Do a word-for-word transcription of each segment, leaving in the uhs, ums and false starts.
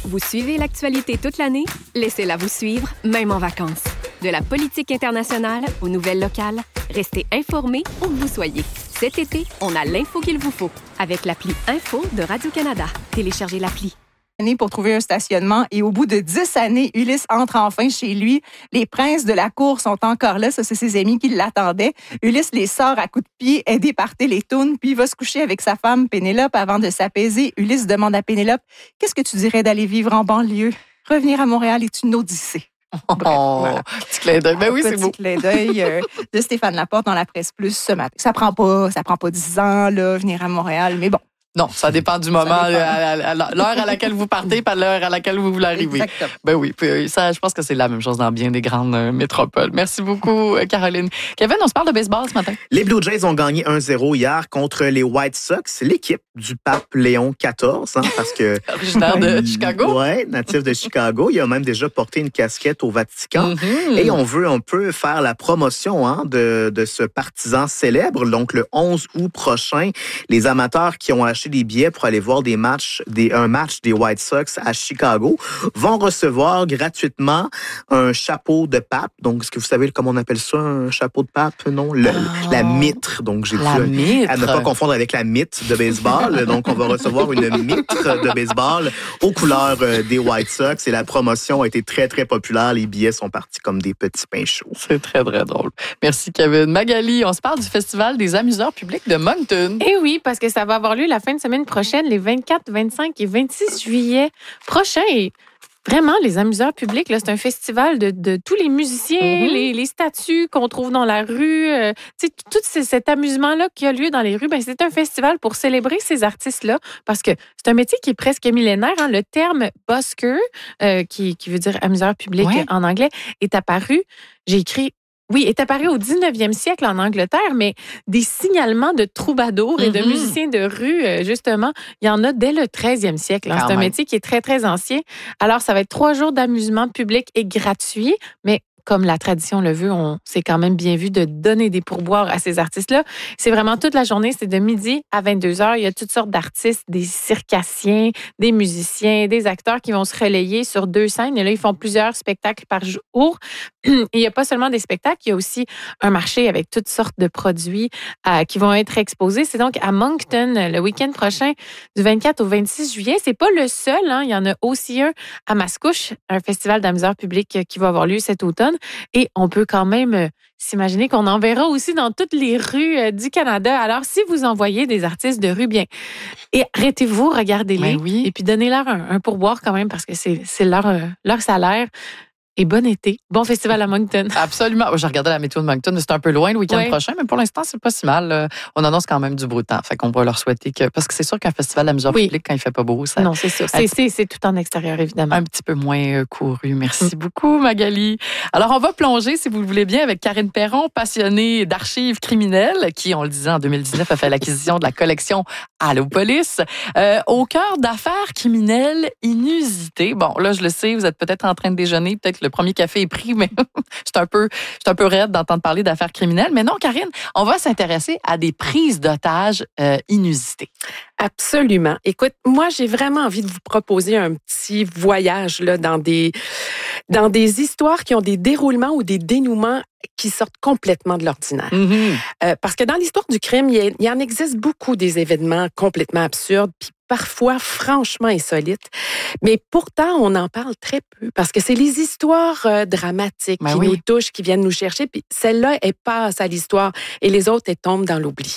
Vous suivez l'actualité toute l'année? Laissez-la vous suivre, même en vacances. De la politique internationale aux nouvelles locales, restez informés où que vous soyez. Cet été, on a l'info qu'il vous faut avec l'appli Info de Radio-Canada. Téléchargez l'appli. Pour trouver un stationnement et au bout de dix années, Ulysse entre enfin chez lui. Les princes de la cour sont encore là. Ça, c'est ses amis qui l'attendaient. Ulysse les sort à coups de pied, aidé par Télétoon, puis il va se coucher avec sa femme Pénélope avant de s'apaiser. Ulysse demande à Pénélope, qu'est-ce que tu dirais d'aller vivre en banlieue? Revenir à Montréal est une odyssée. Bref, oh, voilà. Petit clin d'œil. Ben oui, petit c'est beau. Petit clin d'œil euh, de Stéphane Laporte dans la Presse Plus ce matin. Ça prend pas, ça prend pas dix ans, là, venir à Montréal, mais bon. Non, ça dépend du moment, dépend. À, à, à l'heure à laquelle vous partez, pas l'heure à laquelle vous voulez arriver. Exactement. Ben oui, puis ça, je pense que c'est la même chose dans bien des grandes euh, métropoles. Merci beaucoup, Caroline. Kevin, on se parle de baseball ce matin. Les Blue Jays ont gagné un zéro hier contre les White Sox, l'équipe du pape Léon quatorze, hein, parce que... Originaire de Chicago. Oui, natif de Chicago. Il a même déjà porté une casquette au Vatican. Mm-hmm. Et on veut un peu faire la promotion hein, de, de ce partisan célèbre. Donc, le onze août prochain, les amateurs qui ont acheté des billets pour aller voir des matchs, des, un match des White Sox à Chicago vont recevoir gratuitement un chapeau de pape. Donc, est-ce que vous savez comment on appelle ça, un chapeau de pape? Non, le, oh. la mitre. Donc, j'ai la dû mitre. à ne pas confondre avec la mythe de baseball. Donc, on va recevoir une mitre de baseball aux couleurs des White Sox et la promotion a été très, très populaire. Les billets sont partis comme des petits pains chauds. C'est très, très drôle. Merci, Kevin. Magali, on se parle du Festival des amuseurs publics de Moncton. Eh oui, parce que ça va avoir lieu la fin de semaine prochaine, les vingt-quatre, vingt-cinq et vingt-six juillet prochains. Et vraiment, les amuseurs publics, là, c'est un festival de, de tous les musiciens, mm-hmm. les, les statues qu'on trouve dans la rue. Euh, tu sais, tout ces, cet amusement-là qui a lieu dans les rues, ben, c'est un festival pour célébrer ces artistes-là parce que c'est un métier qui est presque millénaire. Hein. Le terme busker, euh, qui, qui veut dire amuseur public ouais. en anglais, est apparu. J'ai écrit Oui, est apparu au dix-neuvième siècle en Angleterre, mais des signalements de troubadours mm-hmm. et de musiciens de rue, justement, il y en a dès le treizième siècle. Hein. C'est même. un métier qui est très, très ancien. Alors, ça va être trois jours d'amusement public et gratuit, mais comme la tradition le veut, on s'est quand même bien vu de donner des pourboires à ces artistes-là. C'est vraiment toute la journée, c'est de midi à vingt-deux heures. Il y a toutes sortes d'artistes, des circassiens, des musiciens, des acteurs qui vont se relayer sur deux scènes. Et là, ils font plusieurs spectacles par jour. Et il n'y a pas seulement des spectacles, il y a aussi un marché avec toutes sortes de produits euh, qui vont être exposés. C'est donc à Moncton le week-end prochain, du vingt-quatre au vingt-six juillet. C'est pas le seul, hein. Il y en a aussi un à Mascouche, un festival d'amuseurs publics qui va avoir lieu cet automne. Et on peut quand même s'imaginer qu'on en verra aussi dans toutes les rues du Canada. Alors, si vous envoyez des artistes de rue, bien, et arrêtez-vous, regardez-les, oui. et puis donnez-leur un, un pourboire quand même, parce que c'est, c'est leur, leur salaire. Et bon été. Bon festival à Moncton. Absolument. J'ai regardé la météo de Moncton. C'est un peu loin le week-end ouais. prochain, mais pour l'instant, c'est pas si mal. On annonce quand même du beau temps. Fait qu'on va leur souhaiter que... Parce que c'est sûr qu'un festival d'amuseurs oui. publics, quand il fait pas beau, ça... Non, c'est sûr. C'est, c'est, c'est tout en extérieur, évidemment. Un petit peu moins couru. Merci mm. beaucoup, Magali. Alors, on va plonger, si vous le voulez bien, avec Karine Perron, passionnée d'archives criminelles, qui, on le disait, en deux mille dix-neuf, a fait l'acquisition de la collection Allopolis, euh, au cœur d'affaires criminelles inusitées. Bon, là, je le sais, vous êtes peut-être en train de déjeuner, peut-être le premier café est pris, mais c'est un peu, c'est un peu raide d'entendre parler d'affaires criminelles. Mais non, Karine, on va s'intéresser à des prises d'otages euh, inusitées. Absolument. Écoute, moi, j'ai vraiment envie de vous proposer un petit voyage là dans des dans des histoires qui ont des déroulements ou des dénouements qui sortent complètement de l'ordinaire. Mm-hmm. Euh, parce que dans l'histoire du crime, il y, a, il y en existe beaucoup des événements complètement absurdes, puis parfois franchement insolites. Mais pourtant, on en parle très peu parce que c'est les histoires euh, dramatiques ben qui oui. nous touchent, qui viennent nous chercher. Puis celle-là, elle passe à l'histoire et les autres, elles tombent dans l'oubli.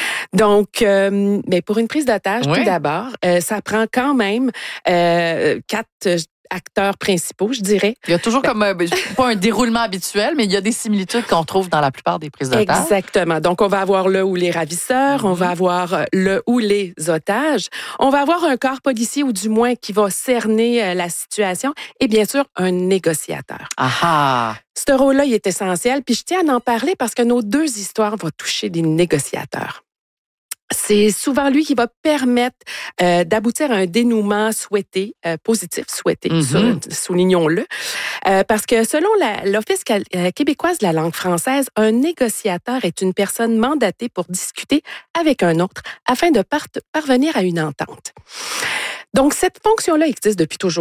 Donc, euh, mais pour une prise d'otage, oui. tout d'abord, euh, ça prend quand même euh, quatre acteurs principaux, je dirais. Il y a toujours comme, euh, pas un déroulement habituel, mais il y a des similitudes qu'on trouve dans la plupart des prises d'otages. Exactement. Donc, on va avoir le ou les ravisseurs, mm-hmm. on va avoir le ou les otages, on va avoir un corps policier ou du moins qui va cerner euh, la situation et bien sûr, un négociateur. Ah! Ce rôle-là, il est essentiel. Puis je tiens à en parler parce que nos deux histoires vont toucher des négociateurs. C'est souvent lui qui va permettre euh, d'aboutir à un dénouement souhaité, euh, positif souhaité, mm-hmm. soulignons-le. Euh, parce que selon la, l'Office québécoise de la langue française, un négociateur est une personne mandatée pour discuter avec un autre afin de part- parvenir à une entente. Donc, cette fonction-là existe depuis toujours.